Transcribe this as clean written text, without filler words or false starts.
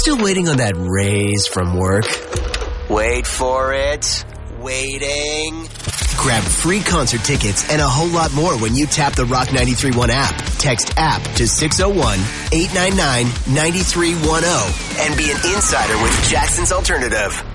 Still waiting on that raise from work? Wait for it. Waiting. Grab free concert tickets and a whole lot more when you tap the Rock 93.1 app. Text app to 601-899-9310 and be an insider with Jackson's Alternative.